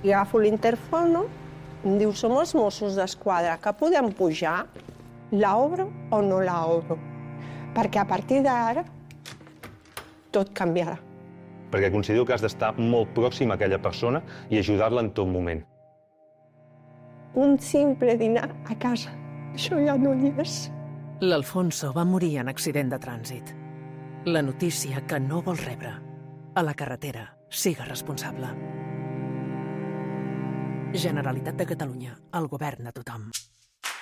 I agafo l'interfono, em diu, som els Mossos d'Esquadra, que podem pujar? La obro o no la obro? Perquè a partir d'ara tot canviarà. Perquè considero que has d'estar molt pròxim a aquella persona i ajudar-la en tot moment. Un simple dinar a casa, això ja no hi és. L'Alfonso va morir en accident de trànsit. La notícia que no vol rebre. A la carretera, siga responsable. Generalitat de Catalunya, el govern de tothom.